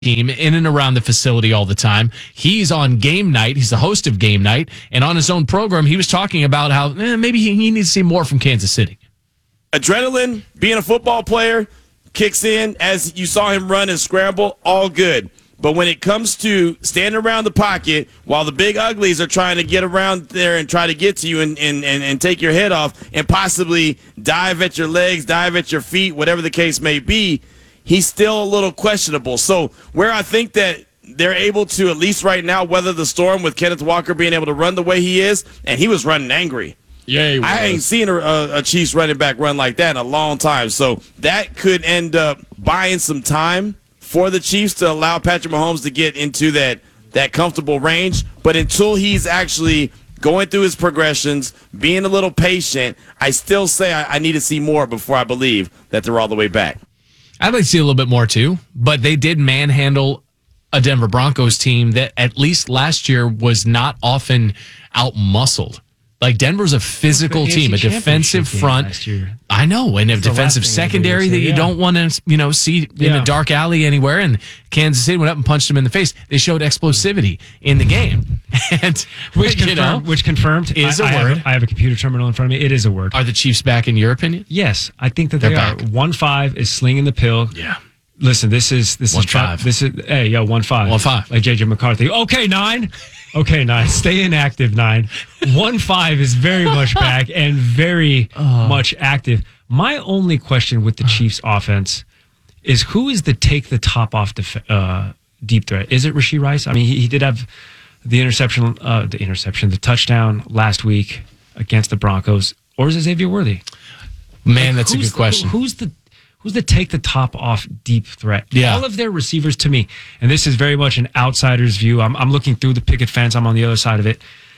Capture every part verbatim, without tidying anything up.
team in and around the facility all the time. He's on game night. He's the host of game night. And on his own program, he was talking about how eh, maybe he, he needs to see more from Kansas City. Adrenaline, being a football player, kicks in as you saw him run and scramble, all good. But when it comes to standing around the pocket while the big uglies are trying to get around there and try to get to you and, and, and, and take your head off and possibly dive at your legs, dive at your feet, whatever the case may be, he's still a little questionable. So where I think that they're able to, at least right now, weather the storm with Kenneth Walker being able to run the way he is, and he was running angry. Yeah, he was. I ain't seen a, a, a Chiefs running back run like that in a long time. So that could end up buying some time for the Chiefs to allow Patrick Mahomes to get into that, that comfortable range. But until he's actually going through his progressions, being a little patient, I still say I, I need to see more before I believe that they're all the way back. I'd like to see a little bit more, too. But they did manhandle a Denver Broncos team that, at least last year, was not often out-muscled. Like, Denver's a physical team, a defensive front. I know, and a defensive secondary that you don't want to, you know, see in a dark alley anywhere. And Kansas City went up and punched them in the face. They showed explosivity in the game. and Which you confirmed, know, which confirmed is I, a I word. Have, I have a computer terminal in front of me. It is a word. Are the Chiefs back, in your opinion? Yes, I think that They're they back. are. One five is slinging the pill. Yeah. Listen, this is this One is tra- five. this is hey yo one five One five. like J J McCarthy. Okay, nine. Okay, nine. Stay inactive, nine. One five is very much back and very uh, much active. My only question with the Chiefs offense is who is the take the top off the uh, deep threat? Is it Rashee Rice? I mean, he, he did have the interception, uh, the interception, the touchdown last week against the Broncos, or is it Xavier Worthy? Man, Like, that's a good the, question. Who's the Who's the take the top off deep threat? Yeah. All of their receivers, to me, and this is very much an outsider's view. I'm, I'm looking through the picket fence. I'm on the other side of it.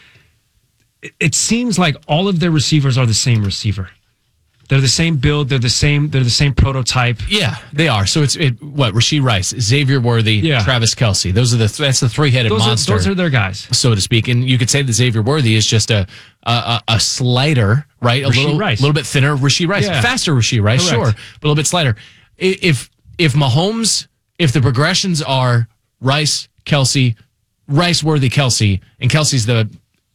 it. It seems like all of their receivers are the same receiver. They're the same build. They're the same. They're the same prototype. Yeah, they are. So it's it, what Rashee Rice, Xavier Worthy, Yeah. Travis Kelce. Those are the that's the three headed Those monster. are, those are their guys. So to speak. And you could say that Xavier Worthy is just a a, a slighter, right? A Rashee little, Rice. little bit thinner Rashee Rice, Yeah. faster Rashee Rice, Correct. sure, but a little bit slighter. If if Mahomes, if the progressions are Rice, Kelce, Rice, Worthy, Kelce, and Kelsey's the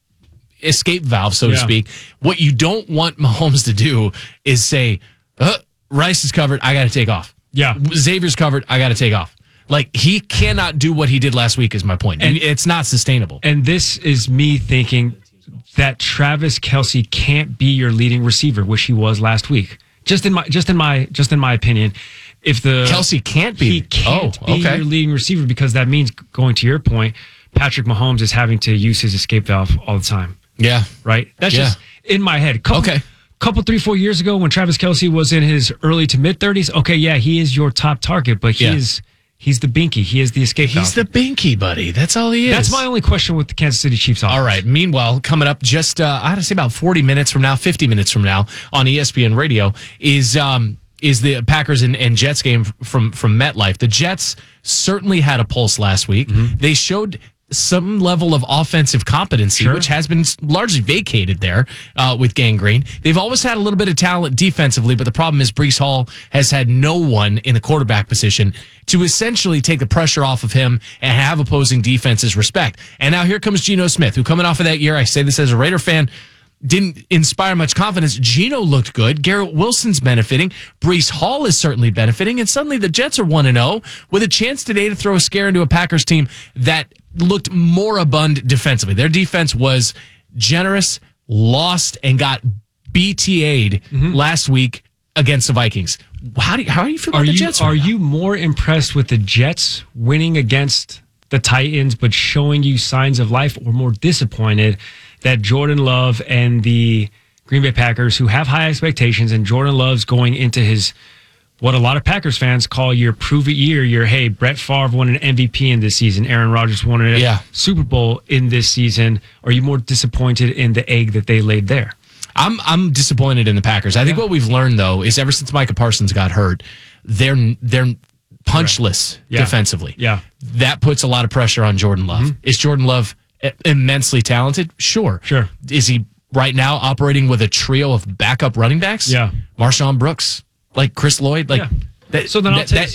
escape valve, so to Yeah. speak, what you don't want Mahomes to do is say, uh, Rice is covered, I got to take off. Yeah. Xavier's covered, I got to take off. Like, he cannot do what he did last week, is my point. And it's not sustainable. And this is me thinking that Travis Kelce can't be your leading receiver, which he was last week. Just in my, just in my, just in my opinion, if the Kelce can't be, he can't oh, be okay. your leading receiver, because that means, going to your point, Patrick Mahomes is having to use his escape valve all the time. Yeah. Right? That's Yeah. just in my head. Couple, Okay. Couple, three, four years ago when Travis Kelce was in his early to mid thirties, okay, yeah, he is your top target, but he Yeah. is he's the binky. He is the escape valve. He's the binky, buddy. That's all he is. That's my only question with the Kansas City Chiefs offense. All right. Meanwhile, coming up just, uh, I had to say about forty minutes from now, fifty minutes from now on E S P N Radio is um, is the Packers and, and Jets game from, from MetLife. The Jets certainly had a pulse last week. Mm-hmm. They showed some level of offensive competency, Sure. which has been largely vacated there uh, with Gangrene. They've always had a little bit of talent defensively, but the problem is Breece Hall has had no one in the quarterback position to essentially take the pressure off of him and have opposing defenses respect. And now here comes Geno Smith, who coming off of that year, I say this as a Raider fan, didn't inspire much confidence. Geno looked good. Garrett Wilson's benefiting. Breece Hall is certainly benefiting. And suddenly the Jets are one and oh with a chance today to throw a scare into a Packers team that looked moribund defensively. Their defense was generous, lost, and got B T A'd mm-hmm. last week against the Vikings. How do you, how do you feel about are the you, Jets right Are now? you more impressed with the Jets winning against the Titans but showing you signs of life, or more disappointed that Jordan Love and the Green Bay Packers, who have high expectations, and Jordan Love's going into his, what a lot of Packers fans call your prove it year, your, hey, Brett Favre won an M V P in this season, Aaron Rodgers won a Yeah. Super Bowl in this season. Are you more disappointed in the egg that they laid there? I'm I'm disappointed in the Packers. I think Yeah. what we've learned, though, is ever since Micah Parsons got hurt, they're they're punchless Yeah. defensively. Yeah. That puts a lot of pressure on Jordan Love. Mm-hmm. Is Jordan Love immensely talented? Sure. Sure. Is he right now operating with a trio of backup running backs? Yeah. Marshawn Brooks, like Chris Lloyd, like Yeah. that. So then I'll that, take, that,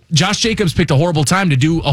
Josh Jacobs picked a horrible time to do a